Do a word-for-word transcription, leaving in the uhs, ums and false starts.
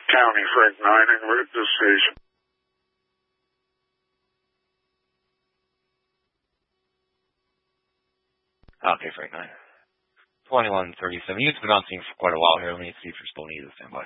County, Frank nine, and we're at this station. Okay, Frank nine. twenty-one thirty-seven. You've been bouncing for quite a while here. Let me see if you're still needed to stand by.